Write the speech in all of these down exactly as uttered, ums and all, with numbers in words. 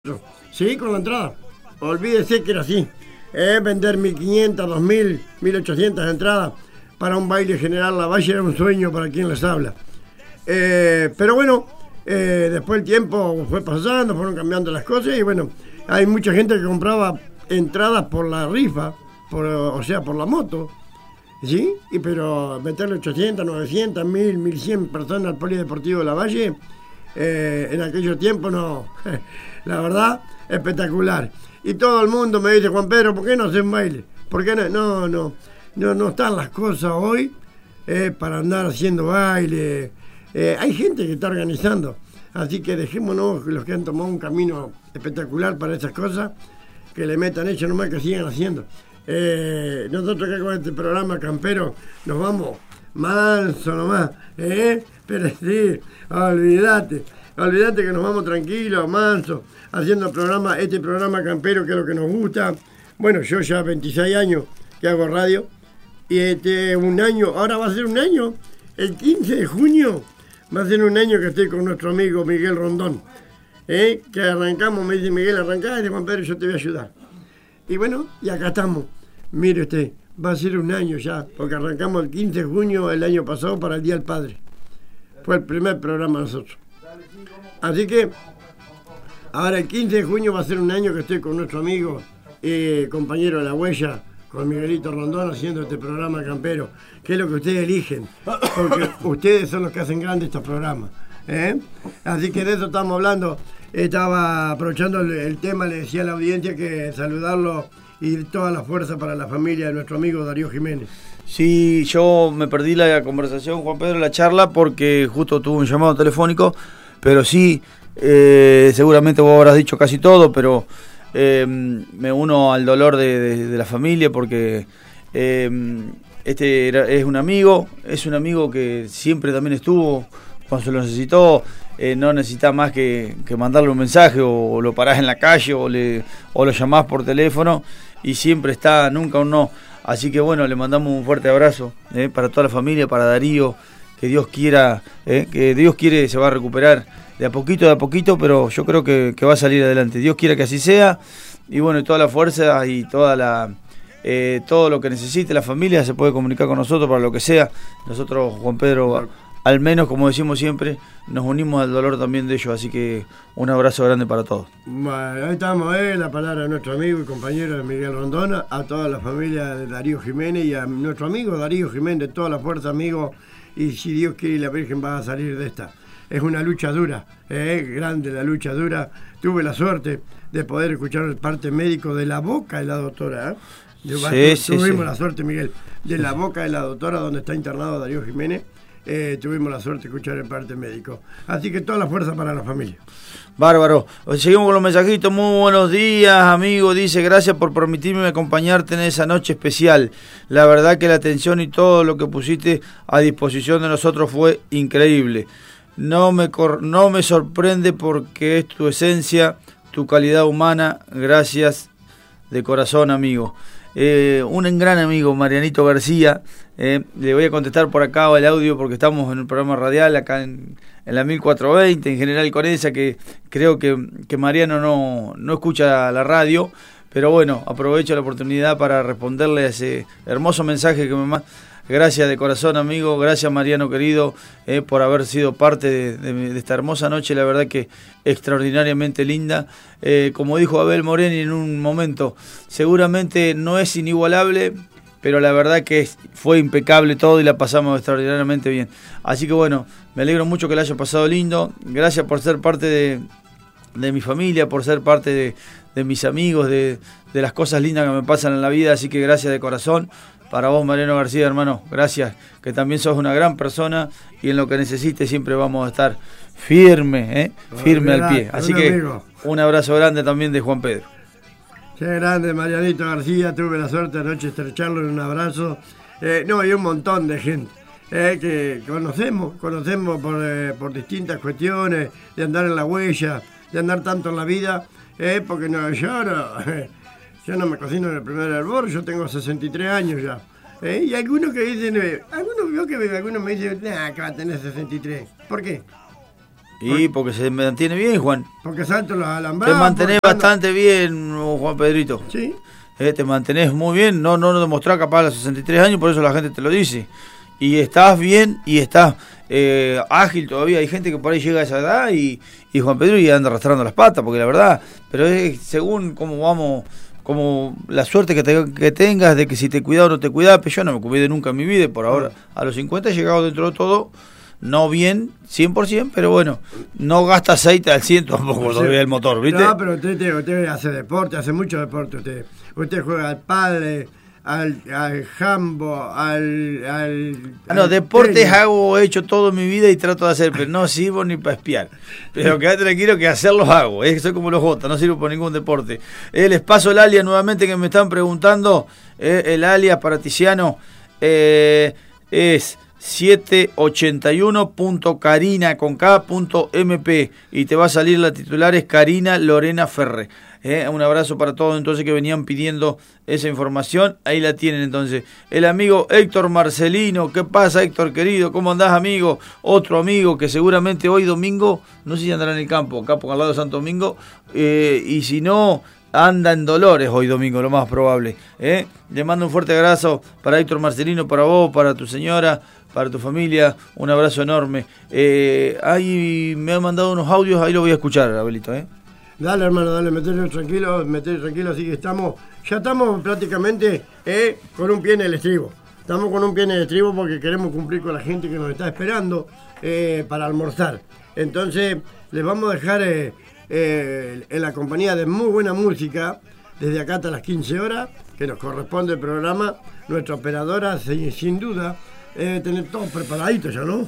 Sí, con la entrada. Olvídese que era así. Es vender mil quinientas, dos mil, mil ochocientas entradas para un baile general La Valle era un sueño para quien les habla. Eh, pero bueno, eh, después el tiempo fue pasando, fueron cambiando las cosas y bueno, hay mucha gente que compraba entradas por la rifa, por, o sea, por la moto. ¿Sí? Y pero meterle ochocientas, novecientas, mil, mil cien personas al Polideportivo de La Valle, eh, en aquellos tiempos no, la verdad, espectacular. Y todo el mundo me dice, Juan Pedro, ¿por qué no haces un baile? ¿Por qué no? No, no, no, no están las cosas hoy eh, para andar haciendo baile. Eh, hay gente que está organizando, así que dejémonos los que han tomado un camino espectacular para esas cosas, que le metan ellos nomás, que sigan haciendo. Eh, nosotros acá con este programa campero nos vamos manso nomás, ¿eh? Pero sí, olvídate, olvídate que nos vamos tranquilos, manso, haciendo el programa, este programa campero que es lo que nos gusta. Bueno, yo ya veintiséis años que hago radio, y este un año, ahora va a ser un año, el quince de junio, va a ser un año que estoy con nuestro amigo Miguel Rondón, ¿eh? Que arrancamos, me dice Miguel, arrancá, y dice, Juan Pedro, yo te voy a ayudar. Y bueno, y acá estamos. Mire usted, va a ser un año ya, porque arrancamos el quince de junio el año pasado para el Día del Padre. Fue el primer programa de nosotros. Así que, ahora el quince de junio va a ser un año que estoy con nuestro amigo, eh, compañero de La Huella, con Miguelito Rondón, haciendo este programa campero, que es lo que ustedes eligen, porque ustedes son los que hacen grandes estos programas. ¿eh? Así que de eso estamos hablando. Estaba aprovechando el, el tema, le decía a la audiencia que saludarlo y toda la fuerza para la familia de nuestro amigo Darío Jiménez. Sí, yo me perdí la conversación, Juan Pedro, la charla, porque justo tuve un llamado telefónico, pero sí, eh, seguramente vos habrás dicho casi todo, pero eh, me uno al dolor de, de, de la familia, porque eh, este era, es un amigo, es un amigo que siempre también estuvo cuando se lo necesitó. Eh, no necesitas más que, que mandarle un mensaje, o, o lo parás en la calle, o, le, o lo llamás por teléfono, y siempre está, nunca un no. Así que bueno, le mandamos un fuerte abrazo eh, para toda la familia, para Darío, que Dios quiera, eh, que Dios quiere, se va a recuperar de a poquito, de a poquito, pero yo creo que, que va a salir adelante. Dios quiera que así sea, y bueno, toda la fuerza y toda la eh, todo lo que necesite la familia se puede comunicar con nosotros para lo que sea. Nosotros, Juan Pedro, al menos, como decimos siempre, nos unimos al dolor también de ellos, así que un abrazo grande para todos. Bueno, ahí estamos, eh, la palabra de nuestro amigo y compañero de Miguel Rondón, a toda la familia de Darío Jiménez y a nuestro amigo Darío Jiménez, de toda la fuerza, amigo, y si Dios quiere y la Virgen va a salir de esta. Es una lucha dura, eh, grande la lucha dura. Tuve la suerte de poder escuchar el parte médico de la boca de la doctora, ¿eh? Sí, sí, tuvimos sí. la suerte, Miguel, de la boca de la doctora donde está internado Darío Jiménez. Eh, tuvimos la suerte de escuchar el parte médico. Así que toda la fuerza para la familia. Bárbaro. Seguimos con los mensajitos. Muy buenos días, amigo. Dice, gracias por permitirme acompañarte en esa noche especial. La verdad que la atención y todo lo que pusiste a disposición de nosotros fue increíble. No me, cor- no me sorprende porque es tu esencia, tu calidad humana. Gracias de corazón, amigo. Eh, un gran amigo, Marianito García, eh, le voy a contestar por acá el audio porque estamos en un programa radial acá en, en la mil cuatrocientos veinte, en General Conesa, que creo que, que Mariano no, no escucha la radio, pero bueno, aprovecho la oportunidad para responderle a ese hermoso mensaje que me manda. Gracias de corazón, amigo, gracias, Mariano querido, eh, por haber sido parte de, de, de esta hermosa noche, la verdad que extraordinariamente linda. Eh, como dijo Abel Moreni en un momento, seguramente no es inigualable, pero la verdad que es, fue impecable todo y la pasamos extraordinariamente bien. Así que bueno, me alegro mucho que la haya pasado lindo. Gracias por ser parte de, de mi familia, por ser parte de, de mis amigos, de, de las cosas lindas que me pasan en la vida. Así que gracias de corazón. Para vos, Mariano García, hermano, gracias, que también sos una gran persona y en lo que necesites siempre vamos a estar firme, ¿eh? firme al pie. Así que un abrazo grande también de Juan Pedro. Qué grande, Marianito García, tuve la suerte anoche de estrecharlo en un abrazo. Eh, no, hay un montón de gente eh, que conocemos, conocemos por, eh, por distintas cuestiones, de andar en la huella, de andar tanto en la vida, eh, porque no, yo no... Eh, Yo no me cocino en el primer hervor, yo tengo sesenta y tres años ya. ¿Eh? Y algunos que dicen, eh, algunos veo que algunos me dicen, nah, que va a tener sesenta y tres. ¿Por qué? Y porque se mantiene bien, Juan. Porque salto los alambrados. Te mantenés porque bastante ando... bien, Juan Pedrito. Sí. Eh, te mantenés muy bien, no no lo demostrás capaz a los sesenta y tres años, por eso la gente te lo dice. Y estás bien y estás eh, ágil todavía. Hay gente que por ahí llega a esa edad y, y Juan Pedro y anda arrastrando las patas, porque la verdad, pero es según cómo vamos, como la suerte que, te, que tengas de que si te cuidas o no te cuidas. Pero yo no me cuidé nunca en mi vida y por ahora a los cincuenta he llegado dentro de todo. No bien, cien por ciento, pero bueno, no gasta aceite al cien tampoco sí. Todavía el motor, ¿viste? No, pero usted, usted, usted hace deporte, hace mucho deporte usted. Usted juega al pádel, al, al jambo, al... al ah, no, al deportes tenis. hago, he hecho toda mi vida y trato de hacer, pero no sirvo ni para espiar. Pero quédate tranquilo que hacerlos hago, ¿eh? Soy como los Jotas, no sirvo por ningún deporte. Eh, les paso el alias nuevamente que me están preguntando, eh, el alias para Tiziano eh, es... siete ochenta y uno punto carina con K punto M P y te va a salir la titular es Karina Lorena Ferre. Eh, un abrazo para todos entonces que venían pidiendo esa información, ahí la tienen entonces. El amigo Héctor Marcelino, ¿qué pasa Héctor querido? ¿Cómo andás amigo? Otro amigo que seguramente hoy domingo, no sé si andará en el campo, acá por al lado de Santo Domingo, eh, y si no... anda en Dolores hoy domingo, lo más probable. ¿eh? Le mando un fuerte abrazo para Héctor Marcelino, para vos, para tu señora, para tu familia. Un abrazo enorme. Eh, ahí me han mandado unos audios, ahí lo voy a escuchar, Abelito. ¿eh? Dale, hermano, dale, metele tranquilo, metele tranquilo, así que estamos, ya estamos prácticamente eh, con un pie en el estribo. Estamos con un pie en el estribo porque queremos cumplir con la gente que nos está esperando eh, para almorzar. Entonces, les vamos a dejar... Eh, Eh, en la compañía de muy buena música, desde acá hasta las quince horas, que nos corresponde el programa. Nuestra operadora, sin, sin duda, debe tener todo preparadito ya, ¿no?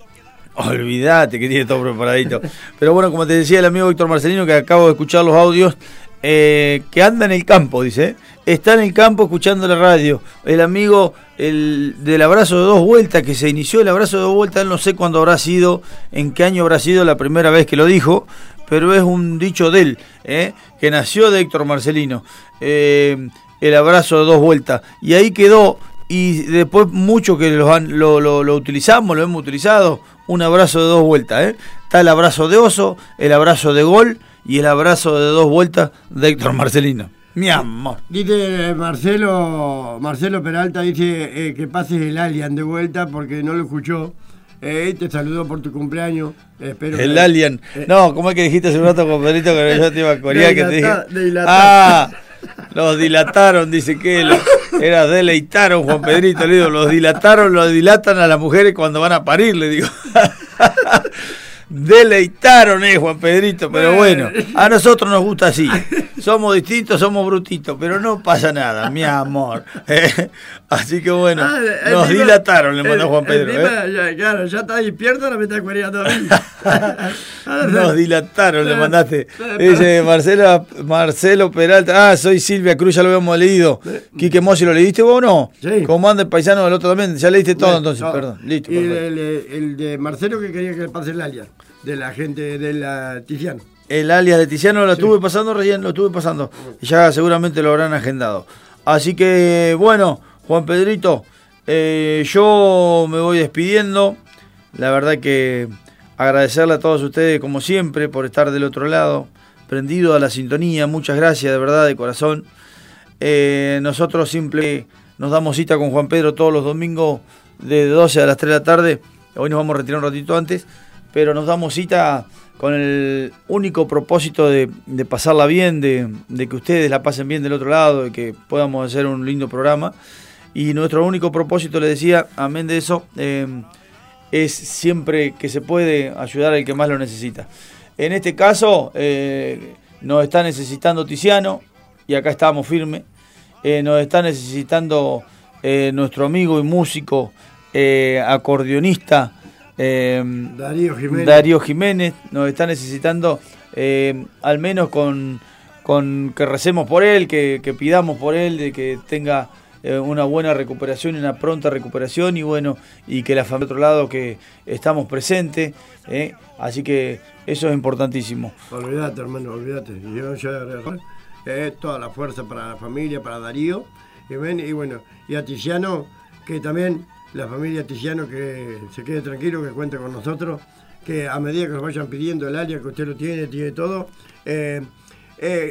Olvídate que tiene todo preparadito. Pero bueno, como te decía el amigo Héctor Marcelino, que acabo de escuchar los audios, eh, que anda en el campo, dice, está en el campo escuchando la radio. El amigo el del abrazo de dos vueltas, que se inició el abrazo de dos vueltas, no sé cuándo habrá sido, en qué año habrá sido la primera vez que lo dijo, pero es un dicho de él, ¿eh? que nació de Héctor Marcelino, eh, el abrazo de dos vueltas, y ahí quedó, y después muchos que lo, han, lo, lo, lo utilizamos, lo hemos utilizado, un abrazo de dos vueltas, ¿eh? está el abrazo de oso, el abrazo de gol, y el abrazo de dos vueltas de Héctor Marcelino. Mi amor. Dice Marcelo, Marcelo Peralta, dice eh, que pases el alien de vuelta porque no lo escuchó. Eh, te saludó por tu cumpleaños. Eh, espero el que, alien. Eh, no, ¿cómo es que dijiste hace un rato, compadrito, que yo te iba a corear que te dije? Dilatar. Ah, los dilataron, dice que lo, era deleitaron, Juan Pedrito, le digo, los dilataron, los dilatan a las mujeres cuando van a parir, le digo. Deleitaron, eh, Juan Pedrito, pero bueno, a nosotros nos gusta así. Somos distintos, somos brutitos, pero no pasa nada, mi amor. Eh, así que bueno, ah, nos tipo, dilataron, le mandó el, Juan Pedro. Tipo, eh. ya, claro, ya está despierto, no me está cuereando a mí. Nos dilataron, le mandaste. Dice Marcelo, Marcelo Peralta, ah, soy Silvia Cruz, ya lo habíamos leído. Quique Mossi, ¿lo leíste vos o no? Sí. ¿Cómo anda el paisano del otro también? Ya leíste todo, entonces, no. perdón, listo. Y el, el, el de Marcelo que quería que le pase el alias, de la gente de la Tiziano. El alias de Tiziano lo sí. estuve pasando recién, lo estuve pasando. Y ya seguramente lo habrán agendado. Así que, bueno, Juan Pedrito, eh, yo me voy despidiendo. La verdad que agradecerle a todos ustedes, como siempre, por estar del otro lado, prendido a la sintonía. Muchas gracias, de verdad, de corazón. Eh, nosotros siempre nos damos cita con Juan Pedro todos los domingos de doce a las tres de la tarde. Hoy nos vamos a retirar un ratito antes, pero nos damos cita con el único propósito de, de pasarla bien, de, de que ustedes la pasen bien del otro lado, de que podamos hacer un lindo programa. Y nuestro único propósito, les decía, amén de eso, eh, es siempre que se puede ayudar al que más lo necesita. En este caso, eh, nos está necesitando Tiziano, y acá estamos firmes. Eh, nos está necesitando eh, nuestro amigo y músico, eh, acordeonista, Eh, Darío Jiménez. Darío Jiménez nos está necesitando, eh, al menos con, con que recemos por él, que, que pidamos por él, de que tenga eh, una buena recuperación, una pronta recuperación, y bueno, y que la familia de otro lado que estamos presentes, eh, así que eso es importantísimo. Olvídate, hermano, olvídate. Yo ya eh, toda la fuerza para la familia, para Darío, y, ven, y bueno, y a Tiziano, que también la familia Tiziano que se quede tranquilo, que cuente con nosotros, que a medida que nos vayan pidiendo el área que usted lo tiene, tiene todo. Eh, eh,